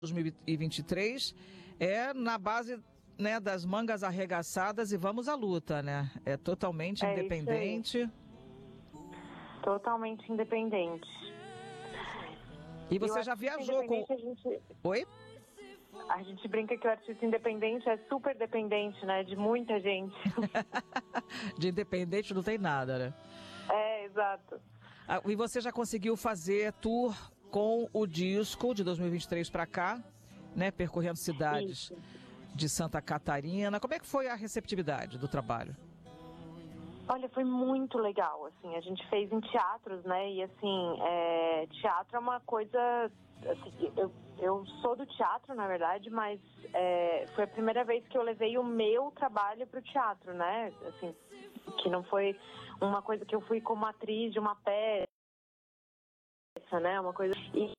2023 é na base, né, das mangas arregaçadas e vamos à luta, né? É totalmente independente. Totalmente independente. E você já viajou com... Oi? A gente brinca que o artista independente é super dependente, né? De muita gente. De independente não tem nada, né? É, exato. E você já conseguiu fazer tour com o disco de 2023 para cá, né? Percorrendo cidades de Santa Catarina. Como é que foi a receptividade do trabalho? Olha, foi muito legal, assim, a gente fez em teatros, né, e assim, teatro é uma coisa, assim, eu sou do teatro, na verdade, mas foi a primeira vez que eu levei o meu trabalho pro teatro, né, assim, que não foi uma coisa que eu fui como atriz de uma peça, né, uma coisa...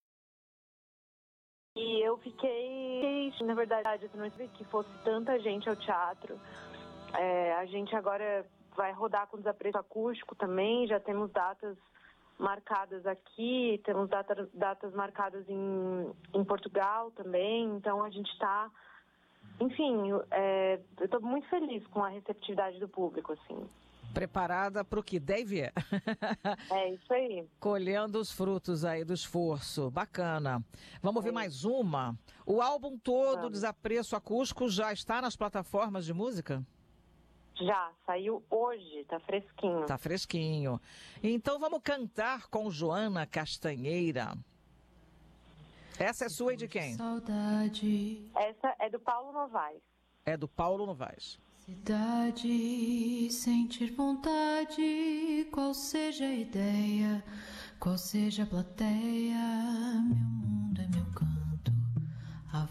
E eu fiquei, na verdade, eu não sabia que fosse tanta gente ao teatro. A gente agora vai rodar com Desapreço Acústico também, já temos datas marcadas aqui, temos datas marcadas em Portugal também, então a gente está, enfim, eu estou muito feliz com a receptividade do público, assim. Preparada para o que deve? É isso aí. Colhendo os frutos aí do esforço. Bacana. Vamos ouvir mais uma. O álbum todo, Desapreço Acústico, já está nas plataformas de música? Já, saiu hoje, tá fresquinho. Tá fresquinho. Então vamos cantar com Joana Castanheira. Essa é sua e de quem? Saudade. Essa é do Paulo Novaes. É do Paulo Novaes. Cidade, sentir vontade, qual seja a ideia, qual seja a plateia, meu mundo é meu canto.